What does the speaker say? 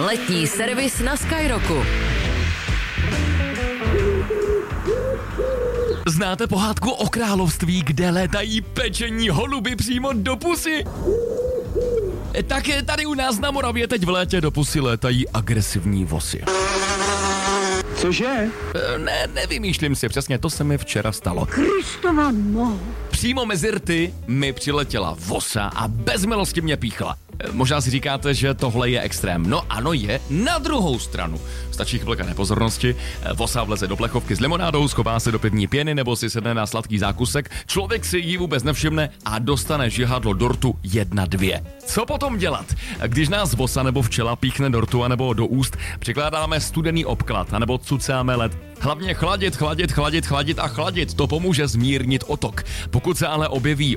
Letní servis na Skyrocku. Znáte pohádku o království, kde létají pečení holuby přímo do pusy? Tak tady u nás na Moravě teď v létě do pusy létají agresivní vosy. Cože? Nevymýšlím si přesně, to se mi včera stalo. Kristova moc. Přímo mezi rty mi přiletěla vosa a bez milosti mě píchla. Možná si říkáte, že tohle je extrém. No ano, je. Na druhou stranu stačí chvilka nepozornosti, vosa vleze do plechovky s limonádou, schová se do pivní pěny nebo si sedne na sladký zákusek, člověk si ji vůbec nevšimne a dostane žihadlo do rtu 1-2. Co potom dělat? Když nás vosa nebo včela píchne do rtu anebo do úst, přikládáme studený obklad anebo cucáme led. Hlavně chladit a chladit, to pomůže zmírnit otok. Pokud se ale objeví